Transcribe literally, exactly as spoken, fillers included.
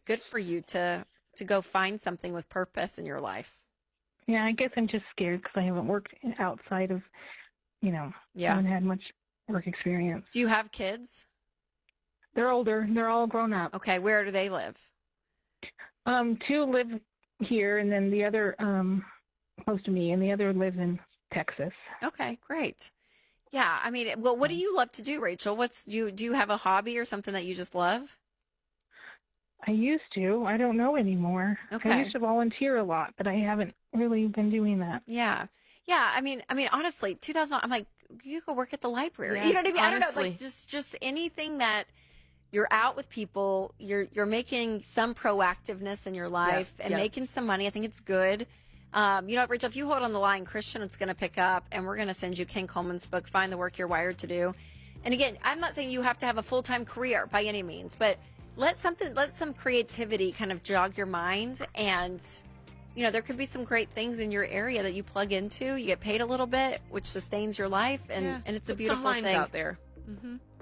good for you to to go find something with purpose in your life. Yeah, I guess I'm just scared because I haven't worked outside of, you know, Yeah. haven't had much work experience. Do you have kids? They're older. They're all grown up. Okay, where do they live? Um, two live here, and then the other um, close to me, and the other lives in Texas. Okay, great. Yeah, I mean, well, what do you love to do, Rachel? What's do you do you have a hobby or something that you just love? I used to. I don't know anymore. Okay. I used to volunteer a lot, but I haven't really been doing that. Yeah. Yeah, I mean, I mean, honestly, two thousand, I'm like, you could work at the library. Yeah, you know what I mean? I don't know, honestly. like just just anything that you're out with people, you're you're making some proactiveness in your life Yeah, and yeah. making some money. I think it's good. Um, you know what, Rachel, if you hold on the line, Christian is going to pick up, and we're going to send you Ken Coleman's book, Find the Work You're Wired to Do. And again, I'm not saying you have to have a full-time career by any means, but let something, let some creativity kind of jog your mind. And, you know, there could be some great things in your area that you plug into. You get paid a little bit, which sustains your life, and, Yeah, and it's a put beautiful some lines thing. out there. Mm-hmm.